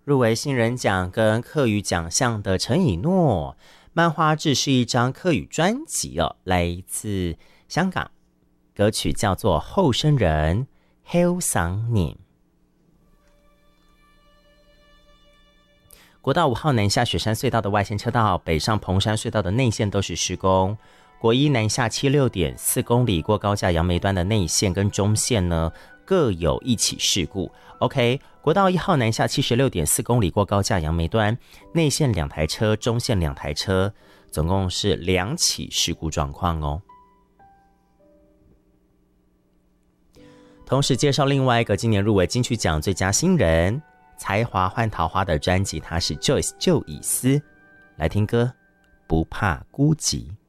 入围新人奖跟客语奖项的陈以诺，漫画志是一张客语专辑哦，来自香港，歌曲叫做《后生人》，好想念。国道5号南下雪山隧道的外线车道，北上蓬山隧道的内线都是施工。国一南下76.4公里过高架杨梅端的内线跟中线呢，各有一起事故。OK， 国道1号南下76.4公里过高架杨梅端，内线2台车，中线2台车，总共是2起事故状况哦。同时介绍另外一个今年入围金曲奖最佳新人，才华换桃花的专辑，他是 Joyce 旧以斯。来听歌，不怕孤寂。